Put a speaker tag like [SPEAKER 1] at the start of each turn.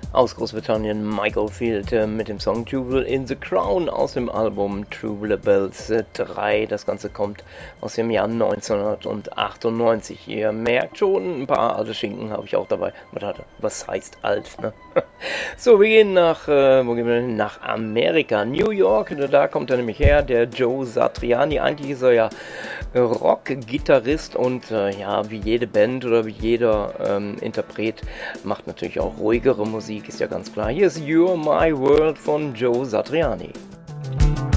[SPEAKER 1] Aus Großbritannien Michael Field mit dem Song Jewel in the Crown aus dem Album Tubular Bells 3. Das Ganze kommt aus dem Jahr 1998. Ihr merkt schon, ein paar alte Schinken habe ich auch dabei. Was heißt alt, ne? So, wir gehen wo gehen wir denn? Nach Amerika, New York, da kommt er nämlich her, der Joe Satriani. Eigentlich ist er ja Rock-Gitarrist und ja, wie jede Band oder wie jeder Interpret macht natürlich auch ruhigere Musik, ist ja ganz klar. Hier ist You're My World von Joe Satriani.